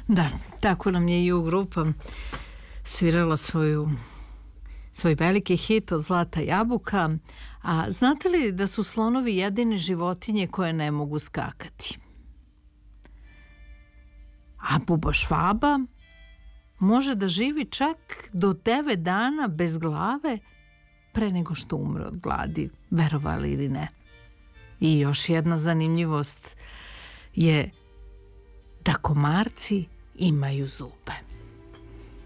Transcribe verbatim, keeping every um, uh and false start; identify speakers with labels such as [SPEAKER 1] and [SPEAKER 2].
[SPEAKER 1] Da, tako nam je i u grupa svirala svoju svoj veliki hit od Zlata jabuka. A znate li da su slonovi jedine životinje koje ne mogu skakati? A buba Švaba može da živi čak do devet dana bez glave pre nego što umre od gladi, verovali ili ne. I još jedna zanimljivost je da komarci imaju zube.